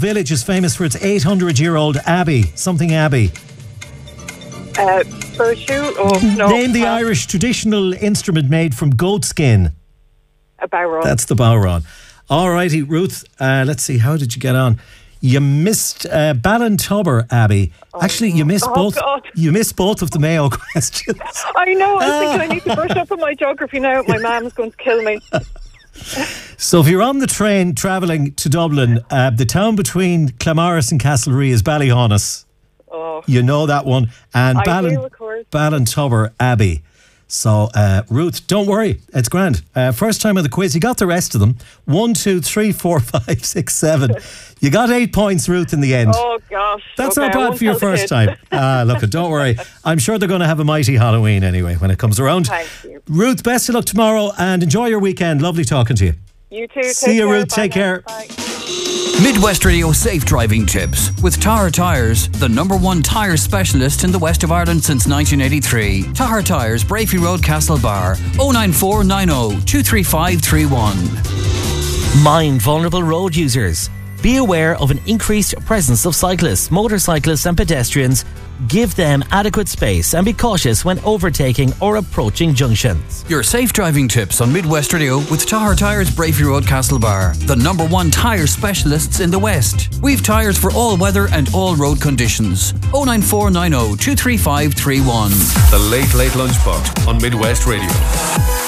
village is famous for its 800-year-old abbey? Something abbey. Virtue? Oh, no. Name the Irish traditional instrument made from goat skin. A bowrod. That's the bowrod. All righty, Ruth. Let's see. How did you get on? You missed Ballintubber Abbey. Actually, you missed both. God. You missed both of the Mayo questions. I know. I was thinking I need to brush up on my geography now. My mum's going to kill me. So if you're on the train travelling to Dublin, the town between Clammaris and Castlerea is Ballyhonus. Oh. You know that one. And I do, of course. Ballintubber Abbey. So, Ruth, don't worry. It's grand. First time of the quiz. You got the rest of them. 1, 2, 3, 4, 5, 6, 7. You got 8 points, Ruth, in the end. Oh, gosh. That's okay, not bad for your first time. Look, don't worry. I'm sure they're going to have a mighty Halloween anyway when it comes around. Thank you. Ruth, best of luck tomorrow and enjoy your weekend. Lovely talking to you. You too. See you, Ruth. Take care. Bye. Midwest Radio safe driving tips with Tahar Tyres, the #1 tyre specialist in the west of Ireland since 1983. Tahar Tyres, Brafey Road, Castlebar. 09490 23531. Mind vulnerable road users. Be aware of an increased presence of cyclists, motorcyclists and pedestrians. Give them adequate space and be cautious when overtaking or approaching junctions. Your safe driving tips on Midwest Radio with Tahar Tyres, Brafey Road, Castlebar. The #1 tyre specialists in the West. We've tyres for all weather and all road conditions. 09490 23531. The Late Late Lunchbox on Midwest Radio.